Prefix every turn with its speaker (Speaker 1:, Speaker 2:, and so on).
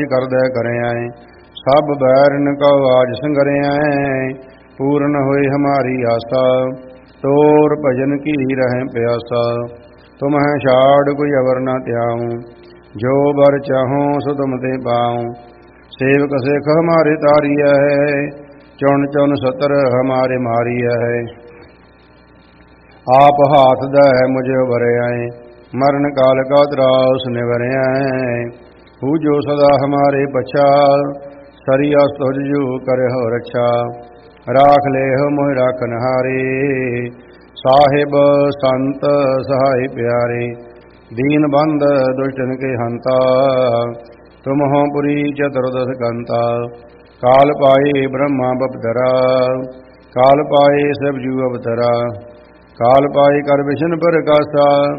Speaker 1: करदै करें सब बैरन कौ आज संगरें पूर्ण होए हमारी आशा तोर भजन की रहें प्यासा तुम है छाड़ कोई अवर न त्याऊं जो बर चाहूं सो तुम ते पाऊं सेवक सिख हमारे तारिया है चुन चुन सतर हमारे मारिया है आप हाथ दह मुझे भरे आए मरण काल का त्रास निवरे आए पूजो सदा हमारे बचा सरिया सुरजू कर हो रक्षा राख ले हो मोह राखन हारे साहिब संत सहाय प्यारे दीन बंद दुष्टन के हंता तुम हो पुरी चतुर्दश कंता काल पाए ब्रह्मा बपधरा काल पाए सब जू अवतरा काल पाए कर विष्णु पर कासा